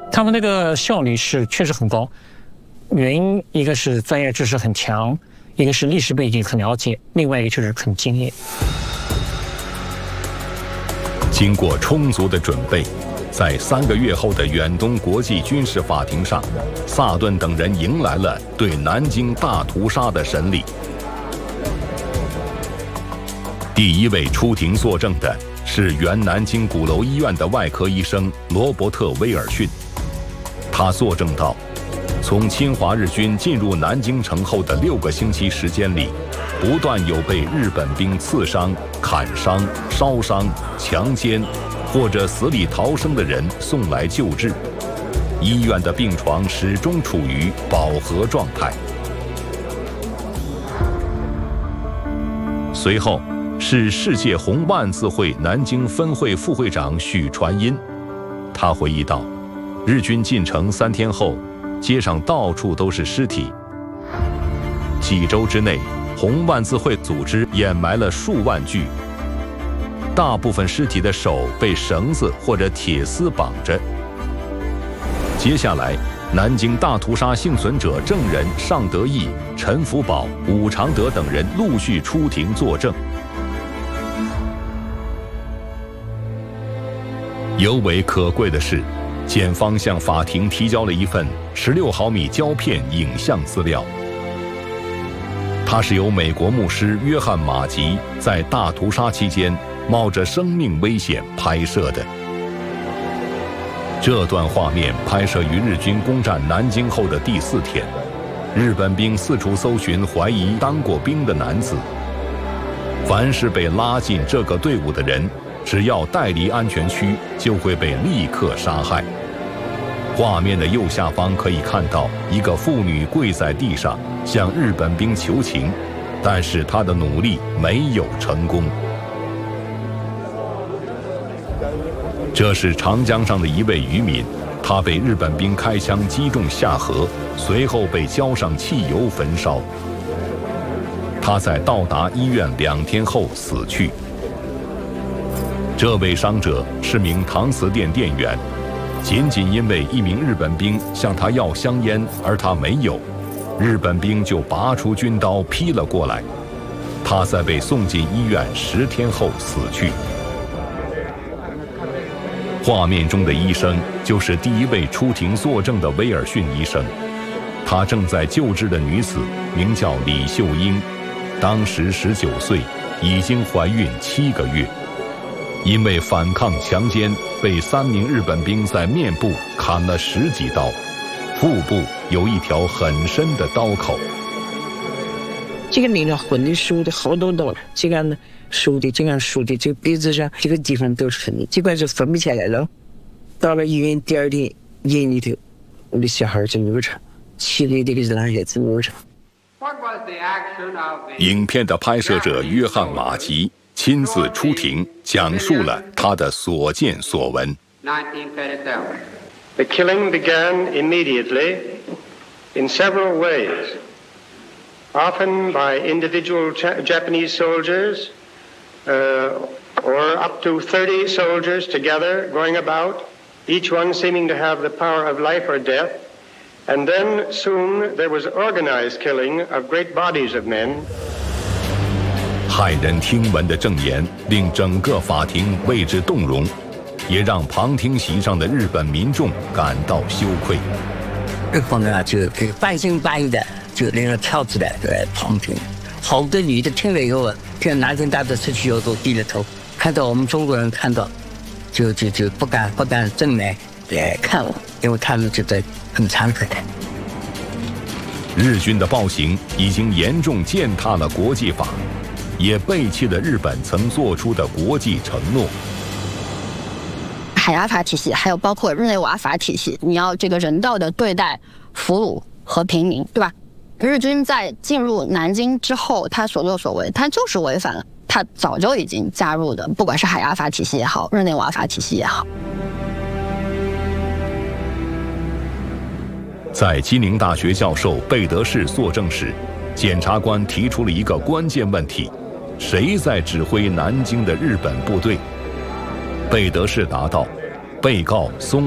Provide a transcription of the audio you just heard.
他们那个效率是确实很高，原因一个是专业知识很强，一个是历史背景很了解，另外一个就是很敬业。 经过充足的准备，在3个月后的远东国际军事法庭上，萨顿等人迎来了对南京大屠杀的审理。第一位出庭作证的是原南京鼓楼医院的外科医生罗伯特·威尔逊。他作证道，从侵华日军进入南京城后的6个星期时间里，不断有被日本兵刺伤、砍伤、烧伤、强奸或者死里逃生的人送来救治，医院的病床始终处于饱和状态。随后是世界红万字会南京分会副会长许传音，他回忆道，日军进城3天后，街上到处都是尸体。几周之内，红万字会组织掩埋了数万具，大部分尸体的手被绳子或者铁丝绑着。接下来，南京大屠杀幸存者证人尚德义、陈福宝、武常德等人陆续出庭作证。尤为可贵的是，检方向法庭提交了一份16毫米胶片影像资料，它是由美国牧师约翰·马吉在大屠杀期间冒着生命危险拍摄的。这段画面拍摄于日军攻占南京后的第4天，日本兵四处搜寻怀疑当过兵的男子，凡是被拉进这个队伍的人，只要带离安全区，就会被立刻杀害。画面的右下方可以看到一个妇女跪在地上向日本兵求情，但是她的努力没有成功。这是长江上的一位渔民，他被日本兵开枪击中下河，随后被浇上汽油焚烧。他在到达医院2天后死去。这位伤者是名搪瓷店店员，仅因为一名日本兵向他要香烟，而他没有，日本兵就拔出军刀劈了过来。他在被送进医院10天后死去。画面中的医生就是第一位出庭作证的威尔逊医生，他正在救治的女子名叫李秀英，当时19岁，已经怀孕7个月。因为反抗强奸，被3名日本兵在面部砍了10几刀，腹部有一条很深的刀口。 这个里面混的输的好多刀，这个输的这个鼻子上这个地方都是痕，这块就分不起来了。到了医院第2天，眼里头我的小孩就流产，7个月的个男孩子流产。 影片的拍摄者约翰·马吉亲自出庭，讲述了他的所见所闻。 The killing began immediately in several ways, often by individual Japanese soldiers, or up to 30 soldiers together going about, each one seeming to have the power of life or death. And then soon there was organized killing of great bodies of men. 骇人听闻的证言令整个法庭为之动容，也让旁听席上的日本民众感到羞愧。 日本人就半信半疑的就那个跳起来在旁听，好多女的听了以后，跟男生大的出去以后都低着头，看到我们中国人看到，就不敢正面来看我，因为他们觉得很惭愧的。 日军的暴行已经严重践踏了国际法，也背弃了日本曾做出的国际承诺。 海牙法体系，还有包括日内瓦法体系，你要这个人道的对待俘虏和平民，对吧？日军在进入南京之后，他所作所为，他就是违反了他早就已经加入的，不管是海牙法体系也好，日内瓦法体系也好。 在吉林大学教授贝德士作证时，检察官提出了一个关键问题：谁在指挥南京的日本部队？贝德士答道：被告松